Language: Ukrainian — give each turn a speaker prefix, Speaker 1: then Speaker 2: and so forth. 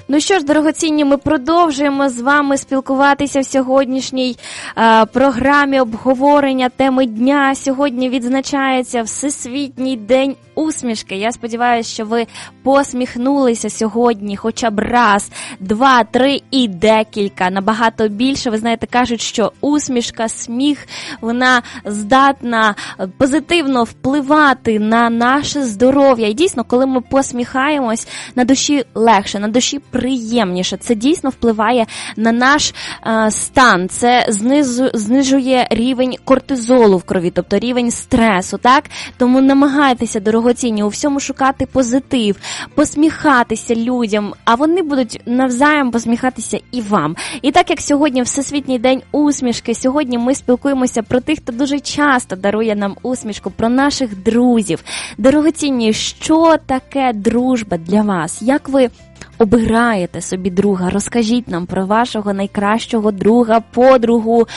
Speaker 1: Ну що ж, дорогоцінні, ми продовжуємо з вами спілкуватися в сьогоднішній програмі обговорення теми дня. Сьогодні відзначається Всесвітній день усмішки. Я сподіваюся, що ви посміхнулися сьогодні хоча б раз, два, три і декілька, набагато більше. Ви знаєте, кажуть, що усмішка, сміх, вона здатна позитивно впливати на наше здоров'я. І дійсно, коли ми посміхаємось, на душі легше, на душі приємніше. Це дійсно впливає на наш стан. Це знижує рівень кортизолу в крові, тобто рівень стресу, так? Тому намагайтеся, дорогоцінні, у всьому шукати позитив, посміхатися людям, а вони будуть навзаєм посміхатися і вам. І так як сьогодні Всесвітній день усмішки, сьогодні ми спілкуємося про тих, хто дуже часто дарує нам усмішку, про наших друзів. Дорогоцінні, що таке дружба для вас? Як ви обираєте собі друга? Розкажіть нам про вашого найкращого друга, подругу,